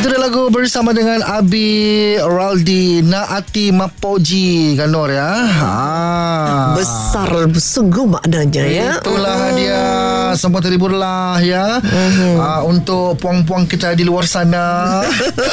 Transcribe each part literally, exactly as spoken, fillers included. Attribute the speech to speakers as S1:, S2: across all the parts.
S1: Itu dia lagu bersama dengan Abi Raldi Naati Mapoji kan Nur ya. Ha.
S2: Besar sungguh maknanya ya.
S1: Itulah dia. Semua terhiburlah ya. Uh-huh. Uh, untuk puang-puang kita di luar sana.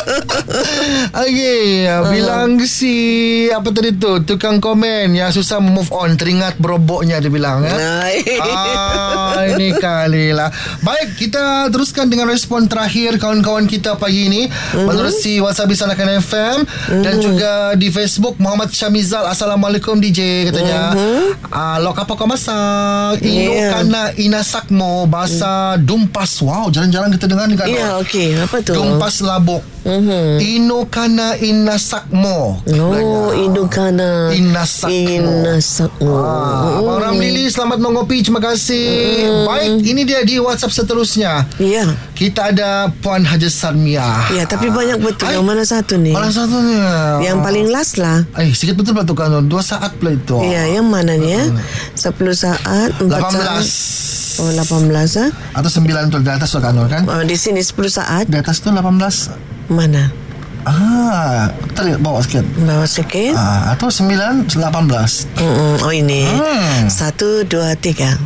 S1: Okey, uh-huh. Bilang si apa tadi tu tukang komen yang susah move on, teringat beroboknya dia bilang ya. Ah, ini kali lah. Baik, kita teruskan dengan respon terakhir kawan-kawan kita pagi ini. Uh-huh. Menerusi WhatsApp Sanakan F M uh-huh. dan juga di Facebook Muhammad Syamizal. Assalamualaikum D J katanya. Uh-huh. Uh, lok apa kau masak? Ino yeah. kana inasakmo bahasa uh-huh. dumpas. Wow, jarang-jarang kita dengar ni kan.
S2: Ya, yeah, okey. Apa tu?
S1: Dumpas labuk. Uh-huh. Ino kana inasakmo.
S2: Oh, Ino kana
S1: inasakmo.
S2: Inasakmo.
S1: Ah, uh-huh. Abang Ramli selamat mengopi. Terima kasih. Uh-huh. Baik, ini dia di WhatsApp seterusnya.
S2: Ya. Yeah.
S1: Kita ada Puan Haji Sarmiah.
S2: Ya, tapi banyak betul. Ay, yang mana satu ni?
S1: Mana satu ni?
S2: Yang paling last lah.
S1: Eh, sikit betul betul kan. Dua saat pula itu.
S2: Ya, yang mana ni ya? Sepuluh saat, empat
S1: lapan belas.
S2: Saat. Oh, lapan belas ah?
S1: Atau sembilan tu di atas tu kan? kan?
S2: Oh, di sini sepuluh saat.
S1: Di atas tu lapan belas.
S2: Mana?
S1: Ah, tadi bawa sikit.
S2: Bawa sikit.
S1: Ah, atau sembilan, lapan belas.
S2: Mm-mm. Oh, ini.
S1: Hmm.
S2: Satu, dua, tiga.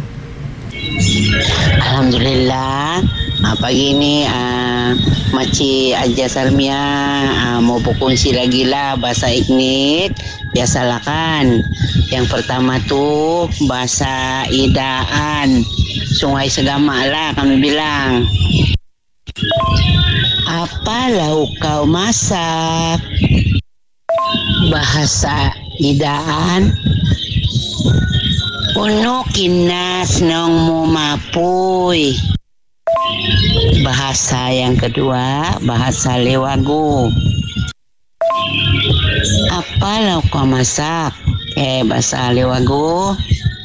S3: Alhamdulillah. Ah, pagi ni ah, Makcik Haji Sarmiah ah, mau berkongsi lagi lah bahasa etnik. Biasalah kan. Yang pertama tu bahasa Idaan. Sungai Segamak lah kami bilang. Apa lauk kau masak? Bahasa Idaan. Uno kinas nong mo mapuy. Bahasa yang kedua, bahasa Lewagu. Apa lauk kau masak? Eh, bahasa Lewagu.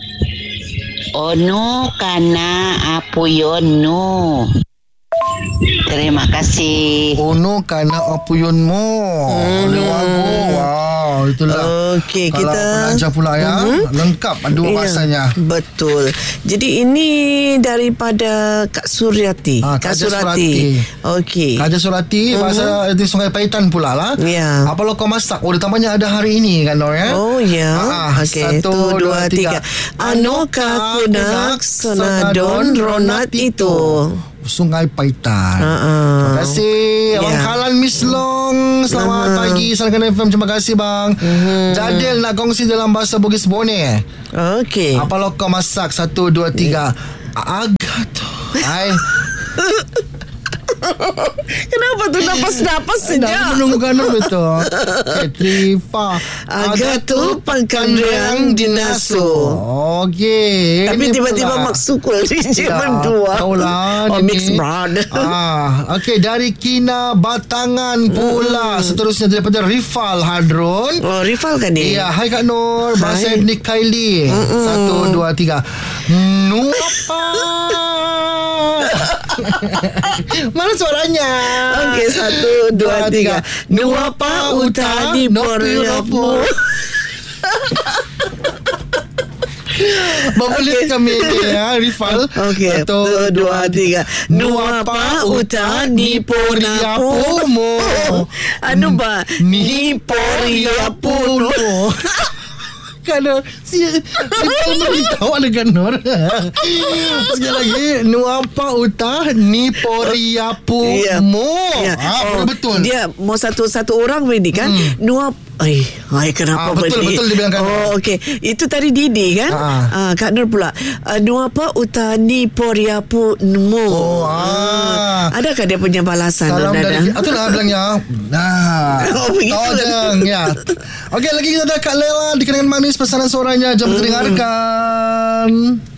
S3: Ono kana apuyonno. Terima kasih.
S1: Ono kana apuyonmo. Hmm. Lewagu. Wow, itulah.
S2: Okey,
S1: kalau
S2: kita
S1: belajar pula ya. Uh-huh. Lengkap dua bahasanya.
S2: Ya, betul. Jadi ini daripada Kak Suryati.
S1: Ha,
S2: Kak
S1: Surati.
S2: Surati. Okey.
S1: Kak Surati uh-huh. bahasa di Sungai Paitan pula lah.
S2: Ya.
S1: Apa lo kau masak? Oh, ditambahnya ada hari ini kan Nor ya.
S2: Oh ya.
S1: Ha,
S2: okey.
S1: Satu,
S2: Satu,
S1: dua, tiga.
S2: Anoka kunak senadon ronat itu.
S1: Sungai Paitan.
S2: Uh-uh.
S1: Terima kasih Abang yeah. Khalan Miss Long. Selamat uh-huh. pagi Sanakan F M. Terima kasih bang. uh-huh. Jadil nak kongsi dalam bahasa Bugis Boneh.
S2: Okey.
S1: Apa lo kau masak? Satu, dua, tiga. Agak tu Hai.
S2: Kenapa tu napas-napas sejak?
S1: Nak menunggu kanun betul. Ketrifa
S2: agak tu pangkan reang dinasu.
S1: Okey.
S2: Tapi tiba-tiba maksukul dia berdua.
S1: Taulah.
S2: Oh, mixed blood.
S1: Ah, okey, dari Kina Batangan pula. Mm. Seterusnya daripada Rifal Hadron.
S2: Oh, Rifal kan ni?
S1: Iya, hai Kak Nur. Bahasa
S2: hai.
S1: etnik Kylie. Mm-mm. Satu, dua, tiga. Nuapa. Mana suaranya?
S2: Okey, satu, dua, dua tiga. Nuapa utani poryapu.
S1: Babulit kami ya, Rifal.
S2: Okey, satu, dua, tiga. Nuapa utani poryapu mo. Anu ba? Ni poryapu no. Kanor si Rifal beritahu ada Kanor. Sekali lagi, nuapa utah ni poriapu ya.
S1: mo.
S2: Ya.
S1: Ah, oh, betul.
S2: Dia mau satu satu orang ini kan. Hmm. Nuap Ay, ay kenapa
S1: ah, betul
S2: beli?
S1: betul dibilang kan.
S2: Oh, okey. Itu tadi Didi kan? Ah, ah Kak Nur pula. Uh, nuapa utani poriapu mo.
S1: Oh, ah.
S2: Adakah dia punya balasan?
S1: Salam dari itulah bilangnya. Nah.
S2: Oh, begitu.
S1: Todeng, ya. Okey, lagi kita ada Kak Lela di kenangan manis pesanan suaranya. Jom hmm. dengarkan.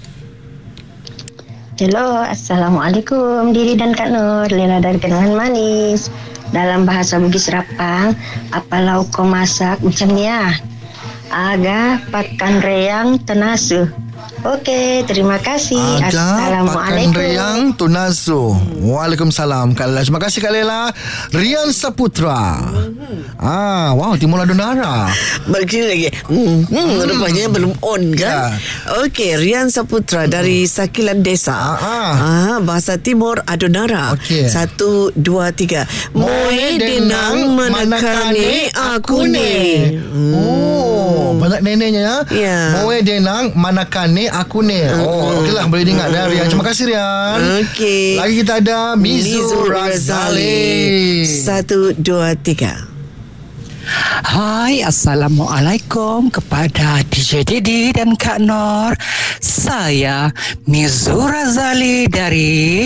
S4: Hello, Assalamualaikum Diri dan Kak Nur. Lela dari kenangan manis. Dalam bahasa Bugis Rapang, apa lauk kau masak macam ni ya? Aga pakan reang tenasu. Okey, terima kasih.
S1: Aga
S4: Assalamualaikum.
S1: pakan reang tenasu. Waalaikumsalam Kak Lela. Terima kasih Kak Lela. Rian Saputra. Ah, wow, Timur Adonara.
S2: Begini lagi. Hmm, hmm, rupanya belum on kan?
S1: Ya.
S2: Okey, Rian Saputra dari Sakilan Desa.
S1: Ah, ah.
S2: Ah, bahasa Timur Adonara.
S1: Okey.
S2: Satu, dua, tiga. Moe denang manakane aku ni.
S1: Oh, banyak neneknya ya.
S2: Ya.
S1: Moe denang manakane aku ni. Oh, okeylah, boleh dengar dah Rian. Terima kasih Rian.
S2: Okey.
S1: Lagi kita ada Mizu Razali.
S2: Satu, dua, tiga.
S5: Hai, Assalamualaikum kepada D J Didi dan Kak Nor. Saya Mizu Razali dari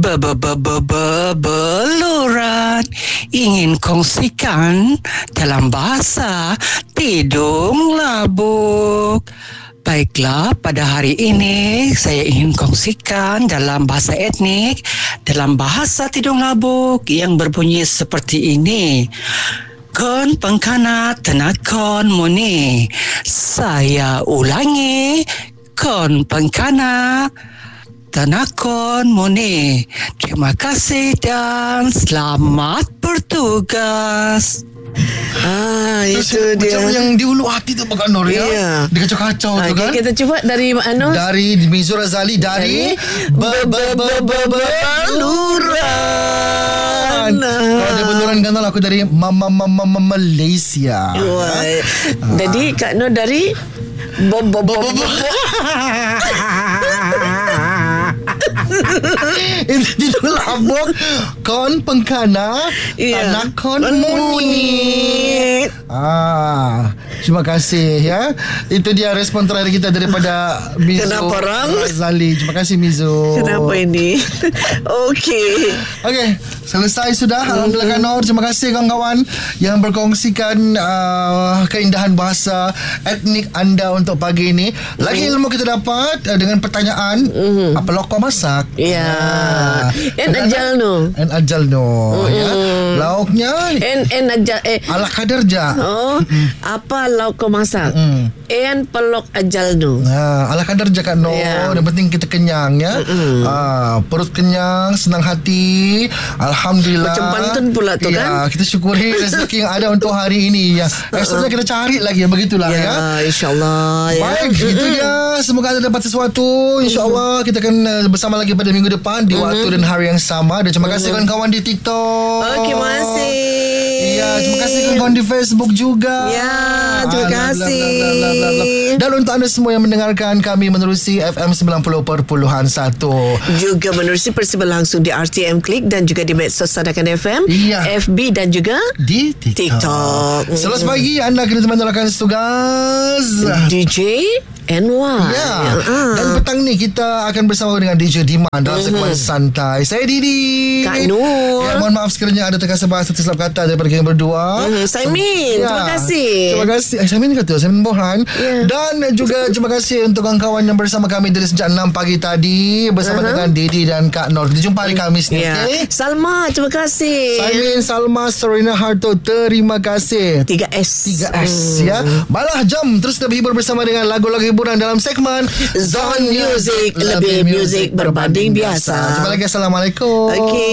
S5: Beluran. Ingin kongsikan dalam bahasa Tidung Labuk. Baiklah, pada hari ini saya ingin kongsikan dalam bahasa etnik, dalam bahasa Tidung Labuk yang berbunyi seperti ini. Kon pengkana tenakon muni. Saya ulangi. Kon pengkana tenakon muni. Terima kasih dan selamat bertugas.
S2: Ah, itu
S1: Macam
S2: dia.
S1: yang di ulu hati tu Kak Nor ya.
S2: Ya.
S1: Dia kacau-kacau tu
S2: Okey,
S1: kan.
S2: kita cuba dari mana?
S1: Dari Mizu Razali dari Beluran. Kalau dia Beluran kan aku dari Mama Mama Malaysia.
S2: Wah. Jadi Kak Nur dari Bob Bob Bob.
S1: Itu Tidung Labuk. Kon pengkana
S2: Ya.
S1: tanah kon muni. Ah, terima kasih ya. Itu dia respon terakhir kita daripada Mizu
S2: Kenapa, orang?
S1: Razali. Terima kasih Mizu.
S2: Kenapa ini? Okey.
S1: Okey, selesai sudah. Alhamdulillah Kak Nor. Terima kasih kawan-kawan yang berkongsikan uh, keindahan bahasa etnik anda untuk pagi ini. Lagi ilmu kita dapat uh, dengan pertanyaan, apa lo kau masak?
S2: Ya.
S1: Ah.
S2: En ajal no.
S1: En ajal no. Ya. Lauknya
S2: En en ajal eh
S1: ala kadar ja.
S2: Oh, apa lauk kau masak?
S1: Mm.
S2: En pelok ajal no.
S1: Ha, ala kadar je Kak Nor.
S2: Ya.
S1: Yang penting kita kenyang ya. Ha, perut kenyang, senang hati. Alhamdulillah.
S2: Macam pantun pula tu
S1: ya,
S2: kan?
S1: kita syukuri rezeki yang ada untuk hari ini ya. Esoknya kita cari lagi begitulah ya.
S2: Ya, insya-Allah ya.
S1: Baik, itu dia. Semoga anda dapat sesuatu. InsyaAllah kita akan uh, bersama lagi pada minggu depan di waktu dan hari yang sama. Dan terima kasih kawan-kawan di TikTok.
S2: Okey, masih.
S1: Ya, terima kasih kawan-kawan di Facebook juga.
S2: Ya, terima
S1: Ah, bla, bla,
S2: kasih.
S1: bla, bla, bla, bla. Dan untuk anda semua yang mendengarkan kami menerusi F M sembilan puluh perpuluhan satu.
S2: Juga menerusi persiapan langsung di R T M Klik dan juga di medsos Sadakan F M,
S1: Iya.
S2: F B dan juga
S1: Di TikTok,
S2: TikTok.
S1: Selamat pagi. Anda kena teman-teman tugas
S2: D J N Y.
S1: Ya.
S2: Ah.
S1: Dan petang ni kita akan bersama dengan D J Diman dalam segmen santai. Saya Didi,
S2: Kak Nur.
S1: Ya, mohon maaf sekiranya ada terkasar bahasa tersilap kata daripada kita berdua.
S2: Hmm, Saimin,
S1: Ya.
S2: terima kasih.
S1: Terima kasih. Eh, Saimin kata Saimin Bohan.
S2: Ya.
S1: Dan juga terima kasih untuk kawan-kawan yang bersama kami dari sejak enam pagi tadi bersama
S2: Uh-huh.
S1: dengan Didi dan Kak Nor. Kita jumpa hari Khamis ni.
S2: Ya.
S1: Okey.
S2: Salma, terima kasih.
S1: Saimin, Salma, Serena Harto, terima kasih.
S2: tiga S.
S1: tiga S ya. Balah jam terus kita berhibur bersama dengan lagu-lagu hiburan dalam segmen
S2: Zone Music, lebih music berbanding biasa.
S1: Jumpa lagi. Assalamualaikum.
S2: Okey.